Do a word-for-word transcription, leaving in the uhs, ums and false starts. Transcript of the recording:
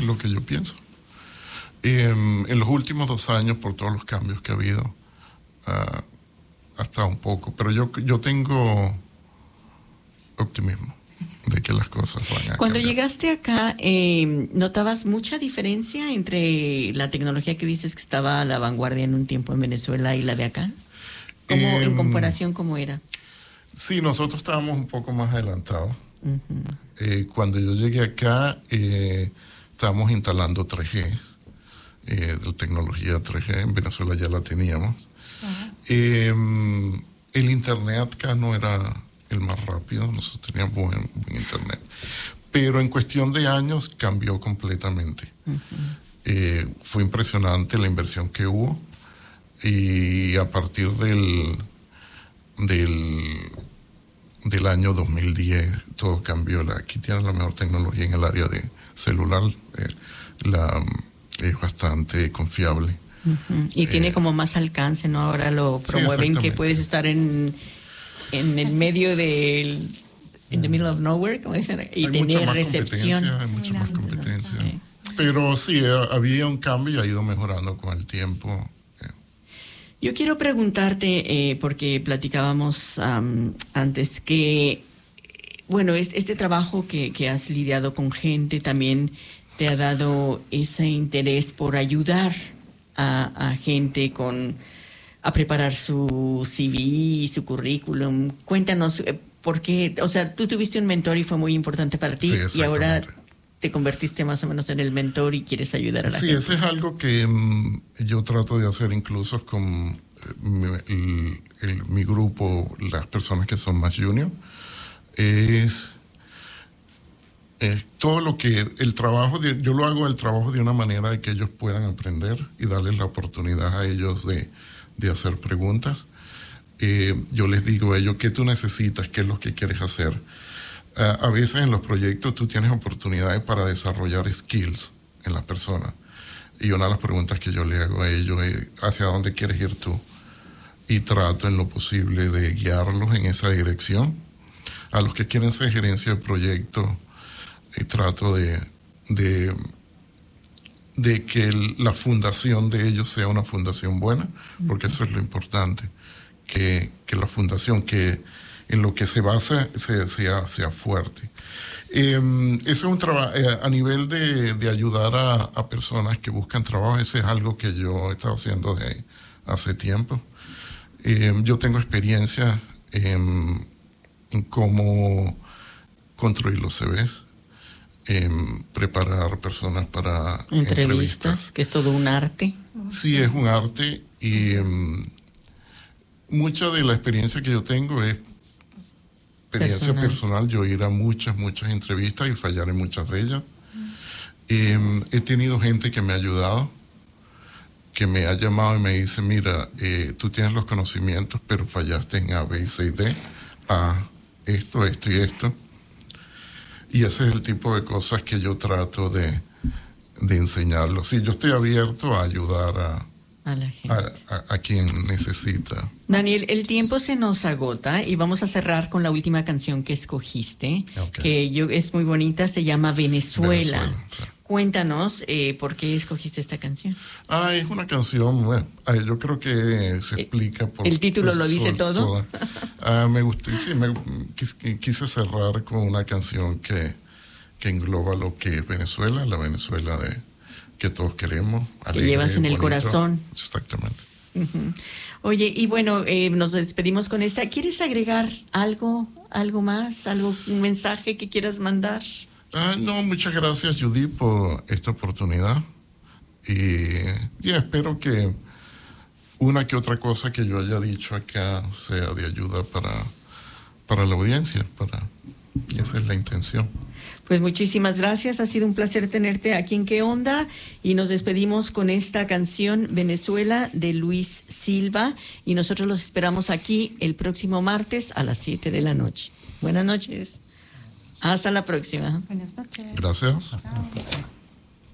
lo que yo pienso. Eh, en los últimos dos años, por todos los cambios que ha habido, uh, hasta un poco, pero yo, yo tengo optimismo de que las cosas van a Cuando cambiar. llegaste acá, eh, ¿notabas mucha diferencia entre la tecnología que dices que estaba a la vanguardia en un tiempo en Venezuela y la de acá? ¿Cómo, eh, en comparación, cómo era? Sí, nosotros estábamos un poco más adelantados. Uh-huh. Eh, cuando yo llegué acá, eh, estábamos instalando tres G, eh, la tecnología tres G, en Venezuela ya la teníamos. Uh-huh. eh, el internet acá no era el más rápido, nosotros teníamos buen, buen internet, pero en cuestión de años cambió completamente. Uh-huh. eh, fue impresionante la inversión que hubo, y a partir del del del año dos mil diez todo cambió. La, aquí tienen la mejor tecnología en el área de celular, eh, la, es bastante confiable. Uh-huh. Y eh, tiene como más alcance, ¿no? Ahora lo promueven, sí, que puedes estar en, en el medio del, in the middle of nowhere, como dicen, y hay tener recepción. Hay mucha más competencia. Sí. Pero sí, había un cambio y ha ido mejorando con el tiempo. Yo quiero preguntarte, eh, porque platicábamos um, antes, que, bueno, es, este trabajo que, que has lidiado con gente también te ha dado ese interés por ayudar a, a gente con a preparar su C V, su currículum. Cuéntanos, eh, ¿por qué? O sea, tú tuviste un mentor y fue muy importante para ti, sí, y ahora te convertiste más o menos en el mentor y quieres ayudar a la sí, gente. Sí, eso es algo que um, yo trato de hacer incluso con eh, mi, el, el, mi grupo, las personas que son más junior. Es, es todo lo que el trabajo, de, yo lo hago el trabajo de una manera de que ellos puedan aprender y darles la oportunidad a ellos de, de hacer preguntas. Eh, yo les digo a ellos qué tú necesitas, qué es lo que quieres hacer. Uh, a veces en los proyectos tú tienes oportunidades para desarrollar skills en las personas. Y una de las preguntas que yo le hago a ellos es, ¿hacia dónde quieres ir tú? Y trato en lo posible de guiarlos en esa dirección. A los que quieren ser gerencia de proyectos, y trato de, de, de que el, la fundación de ellos sea una fundación buena, porque eso es lo importante, que, que la fundación, que en lo que se basa sea, sea, sea fuerte. Eh, eso es un trabajo, eh, a nivel de, de ayudar a, a personas que buscan trabajo, ese es algo que yo he estado haciendo de hace tiempo. Eh, yo tengo experiencia en, en cómo construir los C Vs, en preparar personas para entrevistas, entrevistas. Que es todo un arte. Sí, sí. Es un arte, y um, mucha de la experiencia que yo tengo es experiencia personal. personal, yo ir a muchas, muchas entrevistas y fallar en muchas de ellas. Mm. Eh, he tenido gente que me ha ayudado, que me ha llamado y me dice, mira, eh, tú tienes los conocimientos, pero fallaste en A, B, C y D, A, esto, esto y esto. Y ese es el tipo de cosas que yo trato de, de enseñarlos. Sí, yo estoy abierto a ayudar a, a, la gente. a, a, a quien necesita. Daniel, el tiempo se nos agota y vamos a cerrar con la última canción que escogiste, okay. que yo, es muy bonita, se llama Venezuela. Venezuela sí. Cuéntanos eh, por qué escogiste esta canción. Ah, es una canción, bueno, yo creo que se explica por... ¿El título pues, lo dice sol, todo? Soda. Ah, me gustó, sí, me, quise, quise cerrar con una canción que, que engloba lo que es Venezuela, la Venezuela de que todos queremos. Alegre, que llevas en bonito. El corazón. Exactamente. Uh-huh. Oye, y bueno, eh, nos despedimos con esta. ¿Quieres agregar algo, algo más, algo, un mensaje que quieras mandar? Ah, no, muchas gracias, Judy, por esta oportunidad. Y ya espero que una que otra cosa que yo haya dicho acá sea de ayuda para, para la audiencia. Para, y esa es la intención. Pues muchísimas gracias, ha sido un placer tenerte aquí en ¿Qué Onda? Y nos despedimos con esta canción Venezuela de Luis Silva, y nosotros los esperamos aquí el próximo martes a las siete de la noche. Buenas noches. Hasta la próxima. Buenas noches. Gracias. Chao.